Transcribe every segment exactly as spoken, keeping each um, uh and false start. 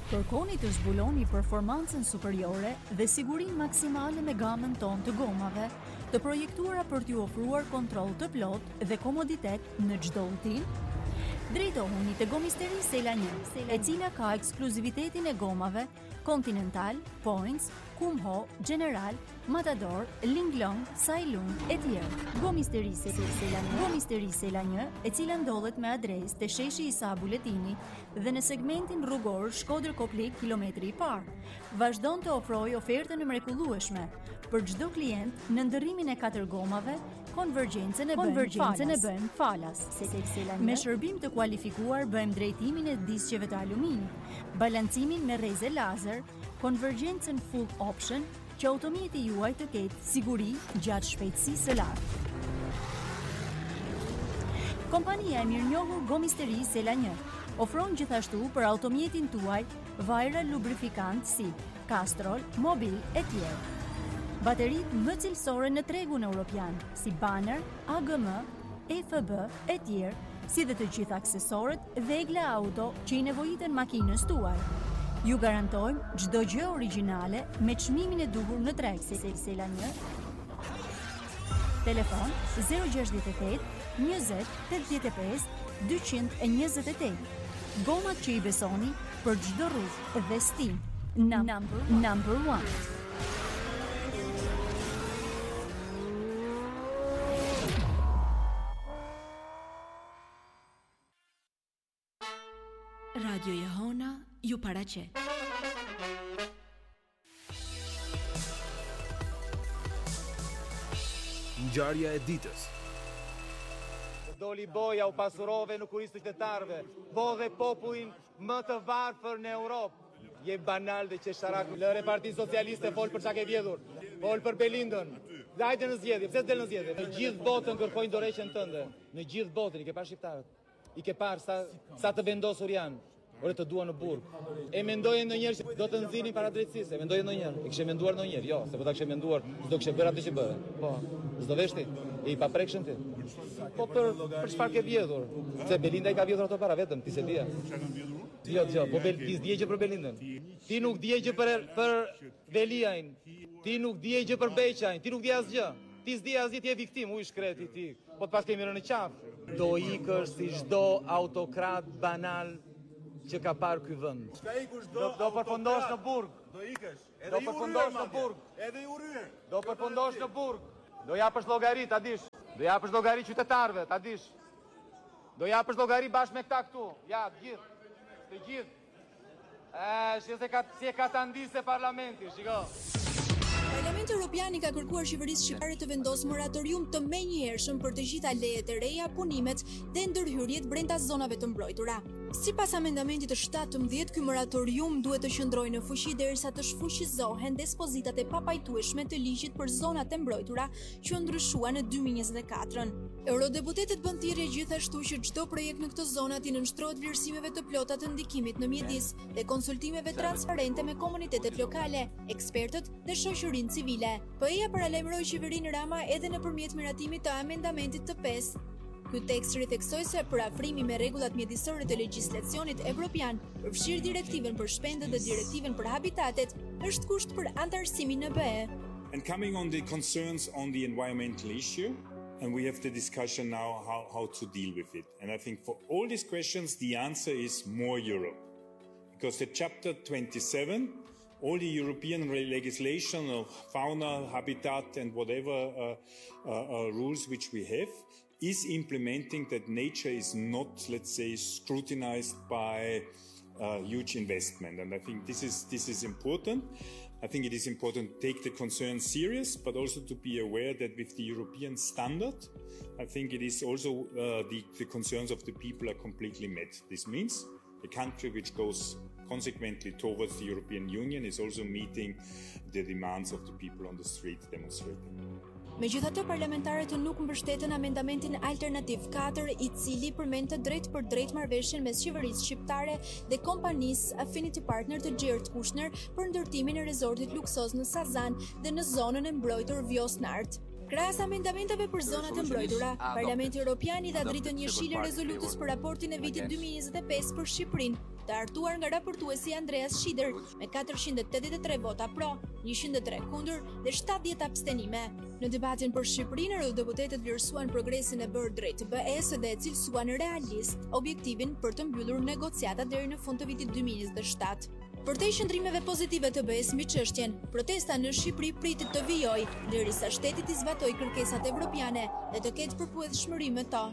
Kërkoni të zbuloni performancën superiore dhe sigurinë maksimale me gamën tonë të gomave, të projektuara për t'ju ofruar kontroll të plotë dhe komoditet në çdo udhtim. Drejtohuni te Gomisteri Sela një, e cila ka ekskluzivitetin e gomave Continental, Points, Kumho, General, Matador, Linglong, Sailung e tjerë. Gomisteri Sela një, Gomisteri Sela një, e cila ndodhet me adresë te sheshi Isa Buletini dhe në segmentin rrugor Shkodër Koplik kilometri i parë, vazhdon të ofrojë ofertën e mrekullueshme për çdo klient në ndërrimin e katër gomave. Konvergjencën e bën e bën falas. Me shërbim të kualifikuar bëjmë drejtimin e disqeve të aluminit, balancimin me rreze lazer, konvergjencën full option, që automjeti juaj të ketë siguri gjatë shpejtësisë së lartë. Kompania e mirënjohur Gomisteri Sela një ofron gjithashtu për automjetin tuaj vajra lubrifikant si Castrol, Mobil e tjerë. Baterit më cilësore në tregun europian, si Banner, A G M, E F B e tjerë, si dhe të gjitha aksesorët Vegla Auto që i nevojiten makinës tuaj. Ju garantojmë çdo gjë origjinale me çmimin e duhur në treg. Sela një. Telefon zero gjasht e tetë, njëzet, tetëdhjetë e pesë, dyqind e njëzet e tetë. Gomat që i besoni për çdo rrugë dhe stil. Number, number one. Radio Jehona ju paraqet. Ngjarja e ditës. Doli boja, u pasurove në kurisë të qytetarëve, bodhe popullin më të varfër në Europë. Je banal dhe qesharak. Lëre Parti Socialiste fol për çka ke vjedhur. Fol për Belindën. Hajde në zgjedhje, pse s'del në zgjedhje? Në gjithë botën kërkojnë dorëheqjen tënde. Në gjithë botën i ke parë shqiptarët. I ke parë sa sa të vendosur janë. Ore të dua në burg. E mendoje ndonjëherë që do të nxinin para drejtësisë? E mendoje ndonjëherë? E kishe menduar ndonjëherë? Jo, se po ta kishe menduar, s'do kishe bërë atë që bëre. Po. S'do veshti? E i paprekshëm ti. Po për për çfarë ke vjedhur? Se Belinda i ka vjedhur ato para vetëm, ti se dia. Jo, jo, po Bel ti s'dije gjë për Belindën. Ti nuk dije gjë për për Veliajn. Ti nuk dije gjë për Beqajn. Ti nuk di asgjë. Ti s'di asgjë, ti je viktim, u i shkreti ti. Po të pas kemi rënë në qafë. Do ikësh si çdo autokrat banal që ka parë ky vend. Do do përfundosh në burg. Do ikesh. Do përfundosh në burg. Edhe i uryer. Do përfundosh në burg. Do japësh llogari, ta dish. Do japësh llogari qytetarëve, ta dish. Do japësh llogari bashkë me këta këtu. Ja, të gjithë. Të gjithë. Ë, si se ka si e ka ta ndisë parlamenti, shiko. Parlamenti Evropian i ka kërkuar qeverisë shqiptare të vendosë moratorium të menjëhershëm për të gjitha lejet e reja, punimet dhe ndërhyrjet brenda zonave të mbrojtura. Sipas amendamentit të shtatëmbëdhjetë, ky moratorium duhet të qëndrojë në fuqi derisa të shfuqizohen dispozitat e papajtueshme të ligjit për zonat e mbrojtura që ndryshuan në dy mijë e njëzet e katër. Eurodeputetët bën thirrje gjithashtu që çdo projekt në këtë zonë të nënshtrohet vlerësimeve të plota të ndikimit në mjedis dhe konsultimeve transparente me komunitetet lokale, ekspertët dhe shoqërinë civile. P E A paralajmëroi qeverinë Rama edhe nëpërmjet miratimit të amendamentit të pesë. Ky tekst ritheksoi se përafrimi me rregullat mjedisore të legjislacionit evropian, përfshirë direktivën për shpendët dhe direktivën për habitatet, është kusht për antarësimin në B E. And coming on the concerns on the environmental issue, and we have the discussion now how, how to deal with it. And I think for all these questions, the answer is more Europe. Because the chapter twenty-seven, all the European legislation of fauna, habitat, and whatever uh, uh, uh, rules which we have, is implementing that nature is not, let's say, scrutinized by uh, huge investment. And I think this is, this is important. I think it is important to take the concerns serious, but also to be aware that with the European standard, I think it is also uh, the, the concerns of the people are completely met. This means a country which goes consequently towards the European Union is also meeting the demands of the people on the street demonstrating. Megjithatë, parlamentarët nuk mbështetën amendamentin alternativ katër, i cili përmendte drejt për drejt marrëveshjen mes qeverisë shqiptare dhe kompanisë Affinity Partner të Gjert Kushner për ndërtimin e rezortit luksoz në Sazan dhe në zonën e mbrojtur Vjosnart. Krahas amendamenteve për zonat e mbrojtura, Parlamenti Evropian i dha dritën jeshile rezolutës për raportin e vitit dy mijë e njëzet e pesë për Shqipërinë, të artuar nga raportuesi Andreas Schieder me katërqind e tetëdhjetë e tre vota pro, njëqind e tre kundër dhe shtatëdhjetë abstenime. Në debatin për Shqipërinë, eurodeputetët vlerësuan progresin e bërë drejt B E-s dhe e cilësuan realist objektivin për të mbyllur negociatat deri në fund të vitit dy mijë e njëzet e shtatë. Për te qëndrimeve pozitive të B E-s mbi çështjen, protesta në Shqipëri pritet të vijojë, derisa shteti të zbatoj kërkesat evropiane dhe të ketë përputhshmëri me to.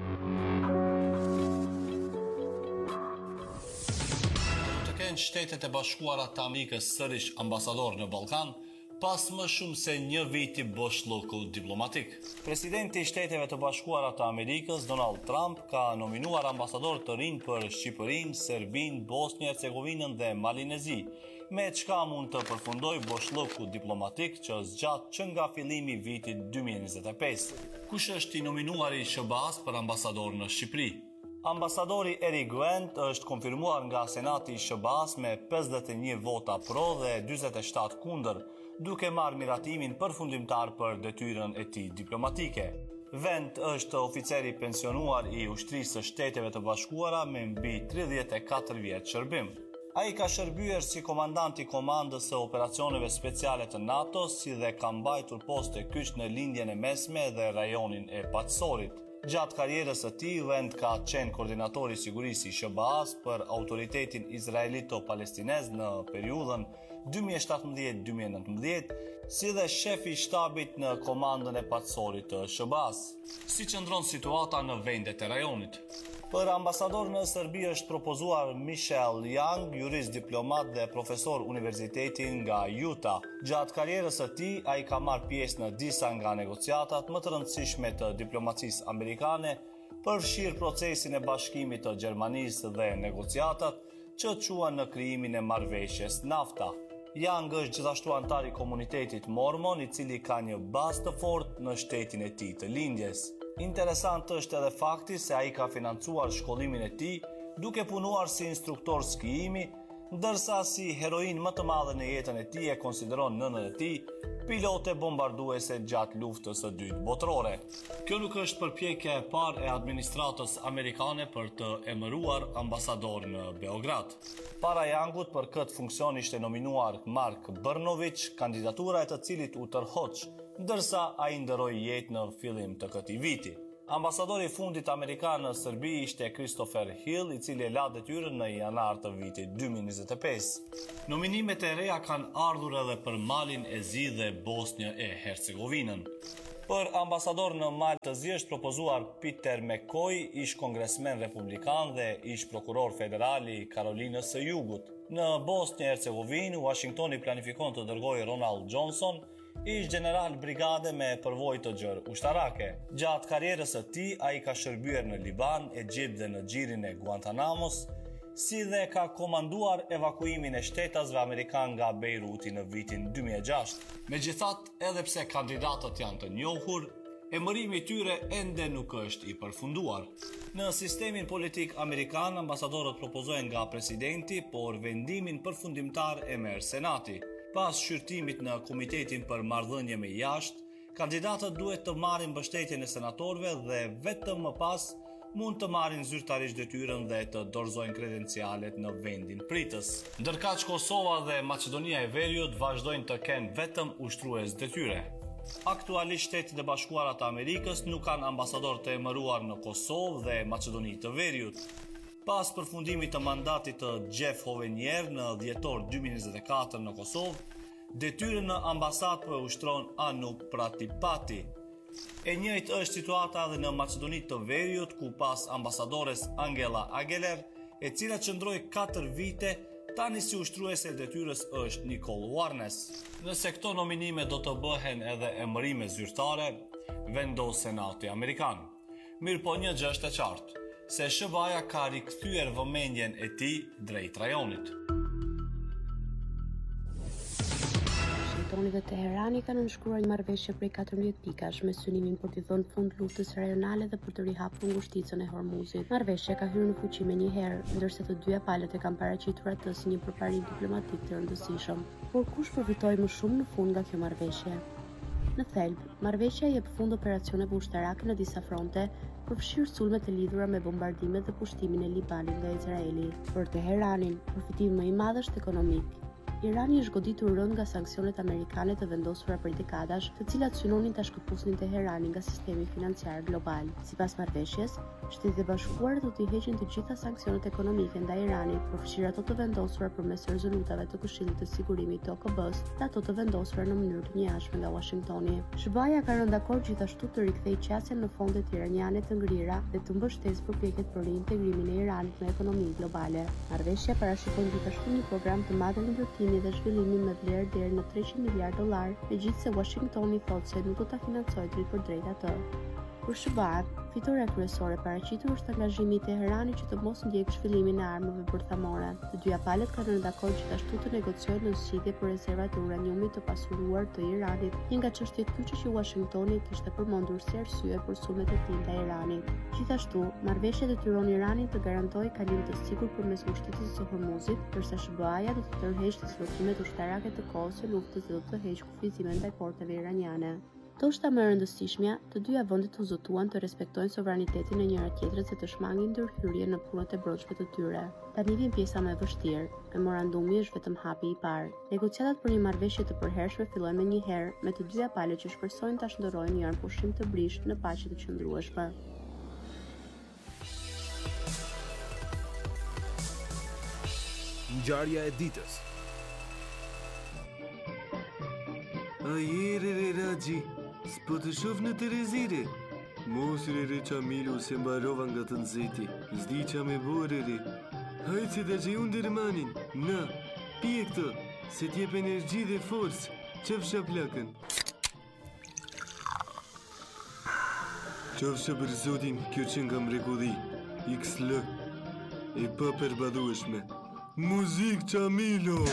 Të kenë Shtetet e Bashkuara të Amerikës sërish ambasador në Ballkan, pas më shumë se një viti boshllëku diplomatik. Presidenti i Shteteve të Bashkuara të Amerikës, Donald Trump, ka nominuar ambasador të rinj për Shqipërinë, Serbinë, Bosnjë Hercegovinën dhe Malinezi, me çka mund të përfundoj boshllëku diplomatik që zgjat që nga fillimi i vitit dy mijë e njëzet e pesë. Kush është i nominuari i S B A-s për ambasador në Shqipëri? Ambasadori Eric Grant është konfirmuar nga Senati i S B A-s me pesëdhjetë e një vota pro dhe dyzet e shtatë kundër, duke marrë miratimin përfundimtar për detyrën e tij diplomatike. Vent është oficeri pensionuar i ushtrisë së Shteteve të Bashkuara me mbi tridhjetë e katër vjet shërbim. Ai ka shërbyer si komandant i komandës së operacioneve speciale të NATO, si dhe ka mbajtur poste kyç në lindjen e mesme dhe rajonin e Paqësorit. Gjatë karrierës së tij, Vend ka qenë koordinator i sigurisë i S B A-s për autoritetin izraelito-palestinez në periudhën dy mijë e shtatëmbëdhjetë dy mijë e nëntëmbëdhjetë, si dhe shefi i shtabit në komandën e Paqësorit të S B A-s. Si qëndron situata në vendet e rajonit? Për ambasador në Serbi është propozuar Michel Young, jurist diplomat dhe profesor universiteti nga Utah. Gjatë karrierës së tij, ai ka marrë pjesë në disa nga negociatat më të rëndësishme të diplomacisë amerikane, përfshirë procesin e bashkimit të Gjermanisë dhe negociatat që quan në krijimin e marrëveshjes NAFTA. Young është gjithashtu antar i komunitetit mormon, i cili ka një bazë të fortë në shtetin e tij të lindjes. Interesant është edhe fakti se ai ka financuar shkollimin e tij duke punuar si instruktor skijimi, ndërsa si heroin më të madhe në jetën e tij e konsideron nënën e tij, pilote bombarduese gjatë luftës së dytë botërore. Kjo nuk është përpjekja e parë e administratës amerikane për të emëruar ambasador në Beograd. Para Youngut për këtë funksion ishte nominuar Mark Brnović, kandidatura e të cilit u tërhoq, ndërsa ai ndëroi jetë në fillim të këtij viti. Ambasadori i fundit amerikan në Serbi ishte Christopher Hill, i cili e la detyrën në janar të vitit dy mijë e njëzet e pesë. Nominimet e reja kanë ardhur edhe për Malin e Zi dhe Bosnjë e Hercegovinën. Për ambasador në Mal të Zi është propozuar Peter McCoy, ish kongresmen republikan dhe ish prokuror federal i Karolinës së Jugut. Në Bosnjë e Hercegovinë, Washingtoni planifikon të dërgojë Ronald Johnson, ish general brigade me përvojë të gjerë ushtarake. Gjatë karrierës së tij, ai ka shërbyer në Liban, Egjipt dhe në xhirin e Guantanamos, si dhe ka komanduar evakuimin e shtetasve amerikan nga Beiruti në vitin dy mijë e gjashtë. Megjithatë, edhe pse kandidatët janë të njohur, emërimi i tyre ende nuk është i përfunduar. Në sistemin politik amerikan, ambasadorët propozohen nga presidenti, por vendimin përfundimtar e merr Senati. Pas shqyrtimit në Komitetin për Marrëdhënie me Jashtë, kandidatët duhet të marrin mbështetjen e senatorëve dhe vetëm më pas mund të marrin zyrtarisht detyrën dhe të dorëzojnë kredencialet në vendin pritës. Ndërkaq Kosova dhe Maqedonia e Veriut vazhdojnë të kenë vetëm ushtrues detyre. Aktualisht Shtetet e Bashkuara të Amerikës nuk kanë ambasador të emëruar në Kosovë dhe Maqedoni të Veriut. Pas përfundimit të mandatit të Jeff Hovenier në dhjetor dy mijë e njëzet e katër në Kosovë, detyrën në ambasadë po e ushtron Anup Pratipati. E njëjtë është situata edhe në Maqedoni të Veriut, ku pas ambasadores Angela Ageler, e cila qëndroi katër vite, tani si ushtruese e detyrës është Nicole Warnes. Nëse këto nominime do të bëhen edhe emërime zyrtare, vendos Senati Amerikan. Mirëpo një gjë është e qartë, se S B A-ja ka rikthyer vëmendjen e tij drejt rajonit. Washingtoni dhe Teherani kanë nënshkruar një marrëveshje prej katërmbëdhjetë pikash me synimin për t'i dhënë fund luftës rajonale dhe për të rihapur ngushticën e Hormuzit. Marrëveshja ka hyrë në fuqi me një herë, ndërsa të dyja palët e kanë paraqitur atë si një përparim diplomatik të rëndësishëm. Por kush përfitoi më shumë në fund nga kjo marrëveshje? Në thelb, marrëveshja jep fund operacioneve ushtarake në disa fronte, përfshirë sulmet e lidhura me bombardimet dhe pushtimin e Libanit nga Izraeli. Për Teheranin, përfitimi më i madh është ekonomik. Irani është goditur rënd nga sanksionet amerikane të vendosura për dekadash, të cilat synonin ta shkëputnin Teheranin nga sistemi financiar global. Sipas marrëveshjes, Shtetet e Bashkuara do t'i heqin të gjitha sanksionet ekonomike ndaj Iranit, përfshirë ato të vendosura përmes rezolutave të Këshillit të Sigurimit të O K B-s dhe ato të vendosura në mënyrë të njëjtshme nga Washingtoni. S B A-ja ka rënë dakord gjithashtu të rikthejë qasjen në fondet iraniane të ngrira dhe të mbështesë përpjekjet për reintegrimin e Iranit në ekonominë globale. Marrëveshja parashikon gjithashtu një program të madh rindërtimi dhe zhvillimi me vlerë deri në treqind miliardë dollar, megjithëse Washingtoni thotë se nuk do ta financojë drejt për drejt atë. Për S B A, fitorea kryesore paraqitur është angazhimi i Teheranit që të mos ndjekë zhvillimin e armëve bërthamore. Të dyja palët kanë rënë dakord gjithashtu të negociojnë në zgjidhje për rezervat e uraniumit të pasuruar të Iranit, një nga çështjet kyçe që Washingtoni kishte përmendur si arsye për sulmet e tij ndaj Iranit. Gjithashtu, marrëveshja detyron Iranin të garantojë kalim të sigurt përmes ushtrisë së Hormuzit, ndërsa S B A-ja do të tërheqë dislokimet ushtarake të kohës së luftës dhe do të heqë kufizimin ndaj porteve iraniane. Ndoshta më e rëndësishmja, të dyja vendet u zotuan të respektojnë sovranitetin e njëra tjetrës dhe të shmangin ndërhyrje në punët e brendshme të tyre. Tani vjen pjesa më e vështirë. Memorandumi është vetëm hapi i parë. Negociatat për një marrëveshje të përhershme fillojnë me një herë, me të dyja palët që shpresojnë ta shndërrojnë një pushim të brisht në paqe të qëndrueshme. Ngjarja e ditës. Ajere re Raxhi, s'po të shoh në Terezire. Mos re re Qamilu se mbarova nga të nxehti. S'di qa me bore re. Hajtë se ta gjej unë dërmanin. Na, pije këtë, se t'jep energji dhe forcë. Qëfsha plakën. Qëfsha për zotin, kjo që nga mrekulli. X L. E pa përbadhueshme. Muzik Qamilo!